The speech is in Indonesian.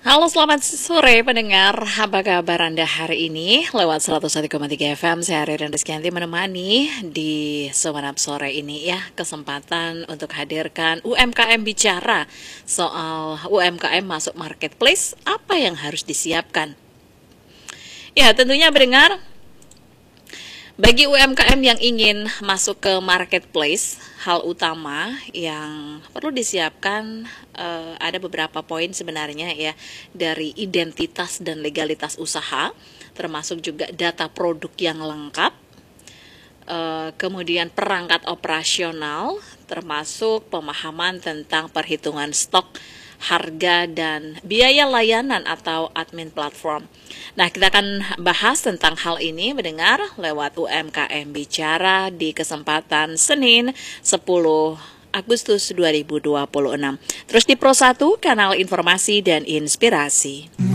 Halo, selamat sore pendengar. Apa kabar Anda hari ini? Lewat 101,3 FM, saya Riri Rizkyanti menemani di Semanap Sore ini ya. Kesempatan untuk hadirkan UMKM bicara soal UMKM masuk marketplace, apa yang harus disiapkan? Ya, tentunya pendengar, bagi UMKM yang ingin masuk ke marketplace, hal utama yang perlu disiapkan ada beberapa poin sebenarnya ya, dari identitas dan legalitas usaha, termasuk juga data produk yang lengkap, kemudian perangkat operasional, termasuk pemahaman tentang perhitungan stok, harga, dan biaya layanan atau admin platform. Nah, kita akan bahas tentang hal ini mendengar lewat UMKM Bicara di kesempatan Senin 10 Agustus 2026. Terus di Pro 1, kanal informasi dan inspirasi.